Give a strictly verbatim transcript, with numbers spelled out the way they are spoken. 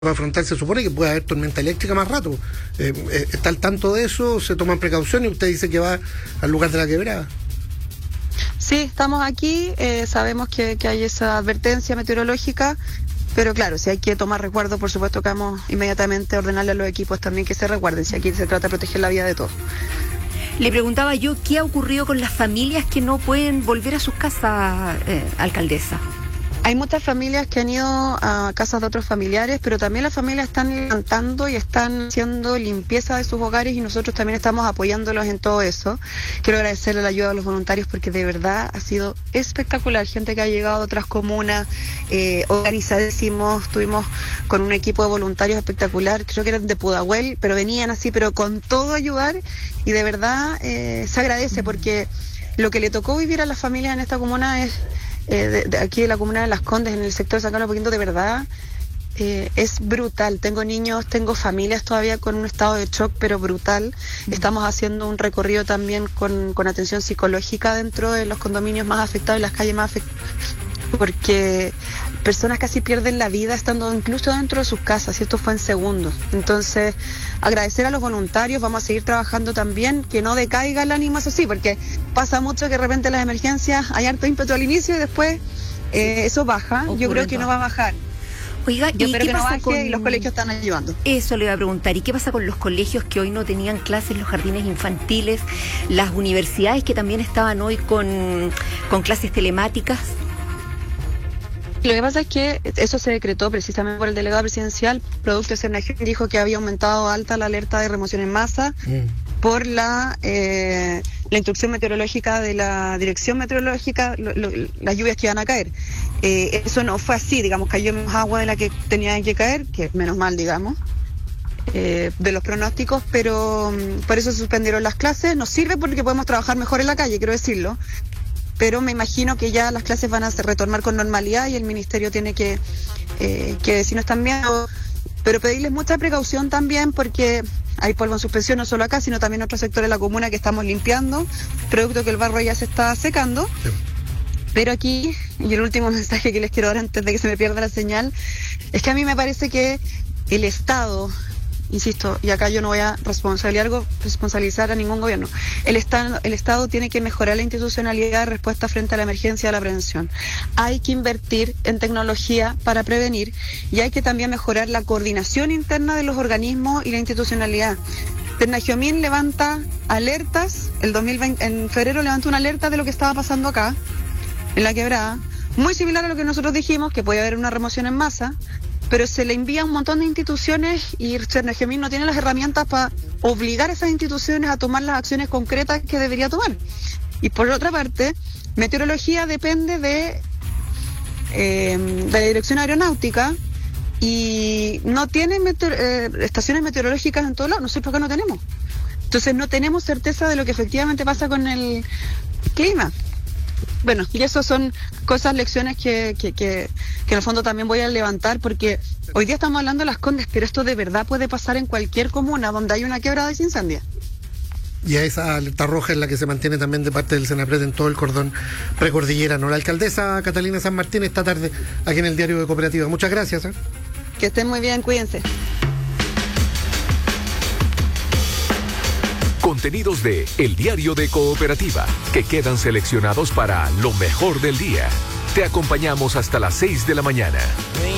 para afrontar, se supone que puede haber tormenta eléctrica más rato. Eh, eh, ¿Está al tanto de eso? ¿Se toman precauciones? Usted dice que va al lugar de la quebrada. Sí, estamos aquí, eh, sabemos que, que hay esa advertencia meteorológica, pero claro, si hay que tomar resguardo, por supuesto que vamos inmediatamente a ordenarle a los equipos también que se resguarden, si aquí se trata de proteger la vida de todos. Le preguntaba yo, ¿qué ha ocurrido con las familias que no pueden volver a sus casas, eh, alcaldesa? Hay muchas familias que han ido a casas de otros familiares, pero también las familias están levantando y están haciendo limpieza de sus hogares y nosotros también estamos apoyándolos en todo eso. Quiero agradecerle la ayuda a los voluntarios porque de verdad ha sido espectacular. Gente que ha llegado de otras comunas, eh, organizadísimos, estuvimos con un equipo de voluntarios espectacular, creo que eran de Pudahuel, pero venían así, pero con todo a ayudar y de verdad eh, se agradece porque lo que le tocó vivir a las familias en esta comuna es... Eh, de, de aquí de la comuna de Las Condes, en el sector de San Carlos de Apoquindo, de verdad eh, es brutal. Tengo niños, tengo familias todavía con un estado de shock, pero brutal. Mm. Estamos haciendo un recorrido también con, con atención psicológica dentro de los condominios más afectados y las calles más afectadas, porque personas casi pierden la vida estando incluso dentro de sus casas, y esto fue en segundos. Entonces, agradecer a los voluntarios, vamos a seguir trabajando también, que no decaiga el ánimo, eso sí, porque pasa mucho que de repente las emergencias hay harto ímpetu al inicio y después eh, eso baja. Ocurre. Yo creo que no va a bajar. Oiga, yo ¿y espero qué que no pasa baje con... y los colegios están ayudando. Eso le iba a preguntar. ¿Y qué pasa con los colegios que hoy no tenían clases, los jardines infantiles, las universidades que también estaban hoy con, con clases telemáticas? Lo que pasa es que eso se decretó precisamente por el delegado presidencial, producto de Cernagión, dijo que había aumentado alta la alerta de remoción en masa mm. por la eh, la instrucción meteorológica de la dirección meteorológica, lo, lo, las lluvias que iban a caer. Eh, eso no fue así, digamos, cayó menos agua de la que tenía que caer, que menos mal, digamos, eh, de los pronósticos, pero um, por eso se suspendieron las clases. Nos sirve porque podemos trabajar mejor en la calle, quiero decirlo. Pero me imagino que ya las clases van a retornar con normalidad y el ministerio tiene que, eh, que decirnos también, pero pedirles mucha precaución también porque hay polvo en suspensión no solo acá, sino también en otros sectores de la comuna que estamos limpiando, producto que el barro ya se está secando. Sí. Pero aquí, y el último mensaje que les quiero dar antes de que se me pierda la señal, es que a mí me parece que el Estado... Insisto, y acá yo no voy a responsabilizar, algo, responsabilizar a ningún gobierno. El Estado, el Estado tiene que mejorar la institucionalidad de respuesta frente a la emergencia de la prevención. Hay que invertir en tecnología para prevenir y hay que también mejorar la coordinación interna de los organismos y la institucionalidad. Cernagiomín levanta alertas, el dos mil veinte, en febrero levantó una alerta de lo que estaba pasando acá, en la quebrada, muy similar a lo que nosotros dijimos, que puede haber una remoción en masa, pero se le envía a un montón de instituciones y Cernagiomín no tiene las herramientas para obligar a esas instituciones a tomar las acciones concretas que debería tomar. Y por otra parte, meteorología depende de, eh, de la dirección aeronáutica y no tiene meteor, eh, estaciones meteorológicas en todos lados, nosotros acá no tenemos. Entonces no tenemos certeza de lo que efectivamente pasa con el clima. Bueno, y eso son cosas, lecciones que, que, que, que en el fondo también voy a levantar porque hoy día estamos hablando de Las Condes, pero esto de verdad puede pasar en cualquier comuna donde hay una quebrada y se incendia. Y a esa alerta roja es la que se mantiene también de parte del Senapred en todo el cordón precordillerano. La alcaldesa Catalina San Martín esta tarde aquí en el Diario de Cooperativa. Muchas gracias. ¿eh? Que estén muy bien, cuídense. Contenidos de El Diario de Cooperativa, que quedan seleccionados para lo mejor del día. Te acompañamos hasta las seis de la mañana.